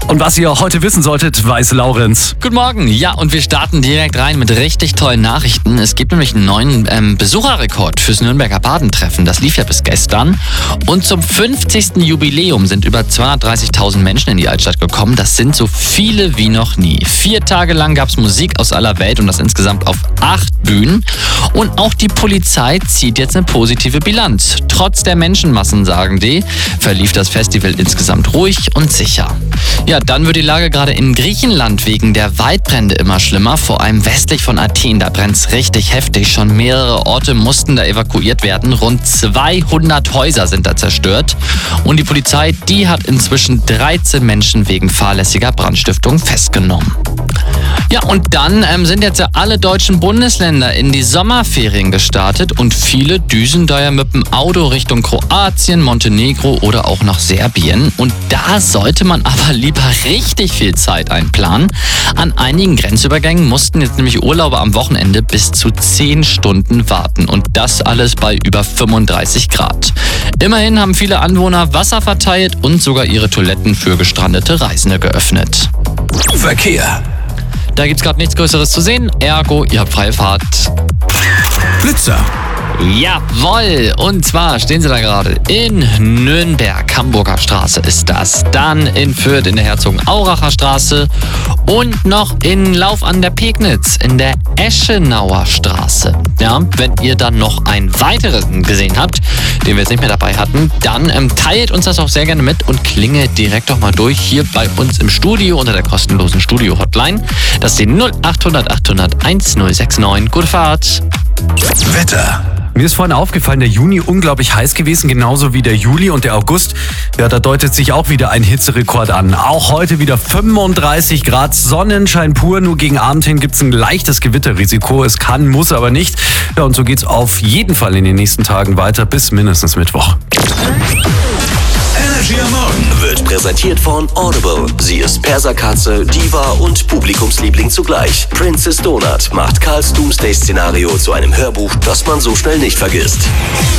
Und was ihr heute wissen solltet, weiß Laurenz. Guten Morgen. Ja, und wir starten direkt rein mit richtig tollen Nachrichten. Es gibt nämlich einen neuen Besucherrekord fürs Nürnberger Badentreffen. Das lief ja bis gestern. Und zum 50. Jubiläum sind über 230.000 Menschen in die Altstadt gekommen. Das sind so viele wie noch nie. 4 Tage lang gab es Musik aus aller Welt und das insgesamt auf 8 Bühnen. Und auch die Polizei zieht jetzt eine positive Bilanz. Trotz der Menschenmassen, sagen die, verlief das Festival insgesamt ruhig und sicher. Ja, dann wird die Lage gerade in Griechenland wegen der Waldbrände immer schlimmer. Vor allem westlich von Athen, da brennt es richtig heftig. Schon mehrere Orte mussten da evakuiert werden. Rund 200 Häuser sind da zerstört. Und die Polizei, die hat inzwischen 13 Menschen wegen fahrlässiger Brandstiftung festgenommen. Ja, und dann sind jetzt ja alle deutschen Bundesländer in die Sommerferien gestartet und viele düsen da ja mit dem Auto Richtung Kroatien, Montenegro oder auch nach Serbien. Und da sollte man aber lieber richtig viel Zeit einplanen. An einigen Grenzübergängen mussten jetzt nämlich Urlauber am Wochenende bis zu 10 Stunden warten und das alles bei über 35 Grad. Immerhin haben viele Anwohner Wasser verteilt und sogar ihre Toiletten für gestrandete Reisende geöffnet. Verkehr. Da gibt's gerade nichts Größeres zu sehen, ergo, ihr habt freie Fahrt. Blitzer. Jawohl, und zwar stehen sie da gerade in Nürnberg, Hamburger Straße ist das, dann in Fürth in der Herzogenauracher Straße und noch in Lauf an der Pegnitz in der Eschenauer Straße. Ja, wenn ihr dann noch einen weiteren gesehen habt, den wir jetzt nicht mehr dabei hatten, dann teilt uns das auch sehr gerne mit und klingelt direkt doch mal durch hier bei uns im Studio unter der kostenlosen Studio-Hotline. Das ist die 0800 800 1069. Gute Fahrt. Wetter. Mir ist vorhin aufgefallen, der Juni unglaublich heiß gewesen, genauso wie der Juli und der August. Ja, da deutet sich auch wieder ein Hitzerekord an. Auch heute wieder 35 Grad, Sonnenschein pur. Nur gegen Abend hin gibt es ein leichtes Gewitterrisiko. Es kann, muss aber nicht. Ja, und so geht's auf jeden Fall in den nächsten Tagen weiter bis mindestens Mittwoch. Energy am Morgen wird präsentiert von Audible. Sie ist Perserkatze, Diva und Publikumsliebling zugleich. Princess Donut macht Karls Doomsday-Szenario zu einem Hörbuch, das man so schnell nicht vergisst.